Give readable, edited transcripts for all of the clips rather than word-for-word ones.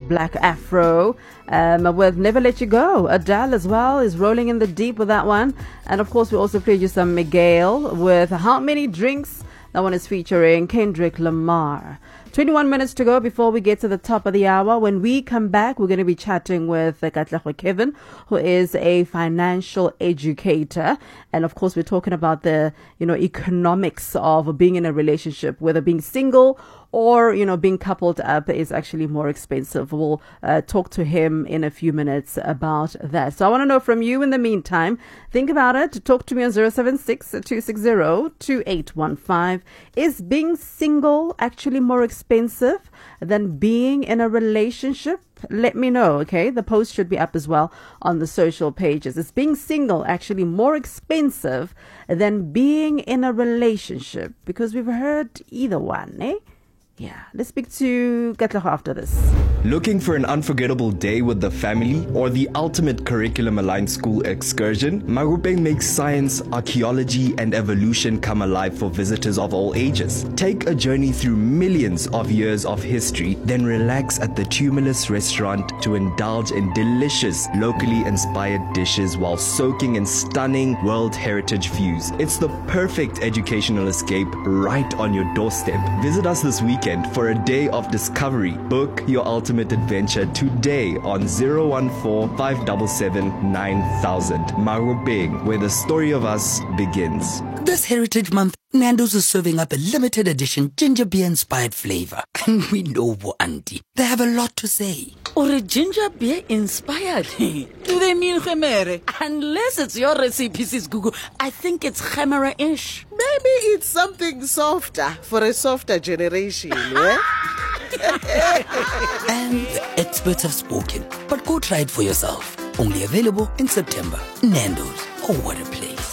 Black Afro with Never Let You Go. Adele as well is rolling in the deep with that one. And of course, we also played you some Miguel with How Many Drinks. That one is featuring Kendrick Lamar. 21 minutes to go before we get to the top of the hour. When we come back, we're going to be chatting with Katlego Kevin, who is a financial educator. And of course, we're talking about the, economics of being in a relationship, whether being single or, being coupled up is actually more expensive. We'll talk to him in a few minutes about that. So I want to know from you in the meantime. Think about it. Talk to me on 076-260-2815. Is being single actually more expensive than being in a relationship? Let me know, okay? The post should be up as well on the social pages. Is being single actually more expensive than being in a relationship? Because we've heard either one, eh? Yeah, let's speak to Katlego after this. Looking for an unforgettable day with the family or the ultimate curriculum-aligned school excursion? Marupeng makes science, archaeology, and evolution come alive for visitors of all ages. Take a journey through millions of years of history, then relax at the Tumulus restaurant to indulge in delicious, locally inspired dishes while soaking in stunning World Heritage views. It's the perfect educational escape right on your doorstep. Visit us this weekend for a day of discovery. Book your ultimate adventure today on 014-577-9000. Marupeng, where the story of us begins. This Heritage Month, Nando's is serving up a limited edition ginger beer inspired flavor. And we know Auntie, they have a lot to say. Or a ginger beer inspired? Do they mean Gemere? Unless it's your recipe, Sis Gugu, I think it's Gemere-ish. Maybe it's something softer for a softer generation, yeah? And experts have spoken, but go try it for yourself. Only available in September. Nando's, oh what a place.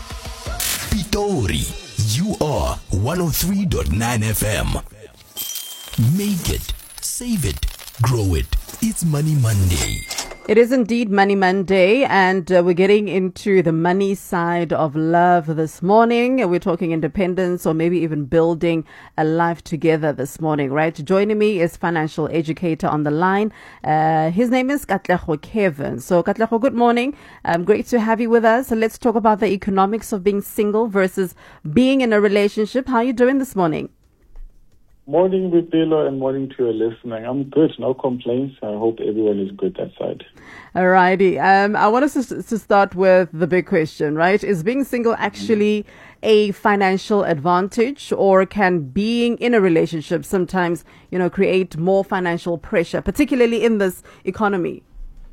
Pitori, you are 103.9 FM. Make it, save it, grow it. It's Money Monday. It is indeed Money Monday, and we're getting into the money side of love this morning. We're talking independence or maybe even building a life together this morning, right? Joining me is financial educator on the line. His name is Katlego Kevin. So Katlego, good morning. Great to have you with us. So let's talk about the economics of being single versus being in a relationship. How are you doing this morning? Morning, Bipilo, and morning to your listening. I'm good, no complaints. I hope everyone is good that side. All righty. I want us to start with the big question, right? Is being single actually a financial advantage, or can being in a relationship sometimes, create more financial pressure, particularly in this economy?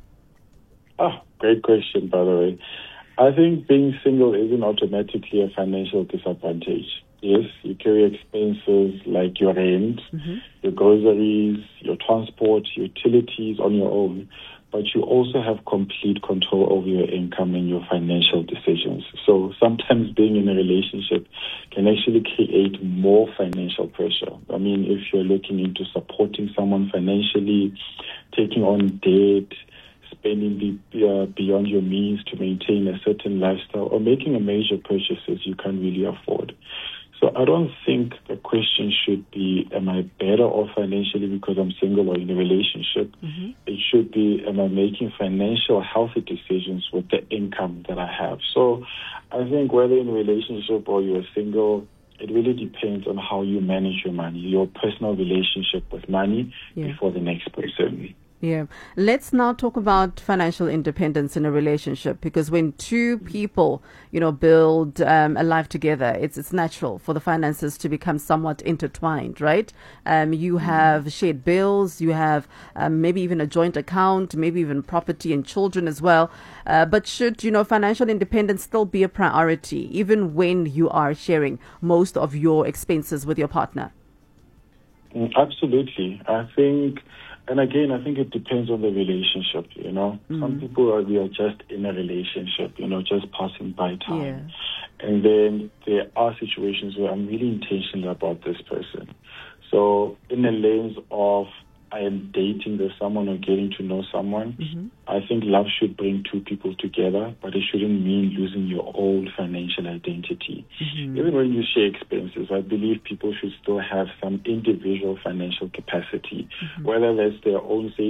Great question, by the way. I think being single isn't automatically a financial disadvantage. Yes, you carry expenses like your rent, your groceries, your transport, utilities on your own, but you also have complete control over your income and your financial decisions. So sometimes being in a relationship can actually create more financial pressure. I mean, if you're looking into supporting someone financially, taking on debt, spending beyond your means to maintain a certain lifestyle, or making a major purchases you can't really afford. So I don't think the question should be, am I better off financially because I'm single or in a relationship? It should be, am I making financial healthy decisions with the income that I have? So I think whether in a relationship or you're single, it really depends on how you manage your money, your personal relationship with money before the next person. Yeah. Let's now talk about financial independence in a relationship, because when two people, build a life together, it's natural for the finances to become somewhat intertwined, right? You have shared bills, you have maybe even a joint account, maybe even property and children as well. But should, financial independence still be a priority, even when you are sharing most of your expenses with your partner? Absolutely. I think it depends on the relationship, Some people we are just in a relationship, just passing by time. Yeah. And then there are situations where I'm really intentional about this person. So in the lens of I am dating with someone or getting to know someone, I think love should bring two people together, but it shouldn't mean losing your old financial identity. Even when you share expenses, I believe people should still have some individual financial capacity, whether that's their own savings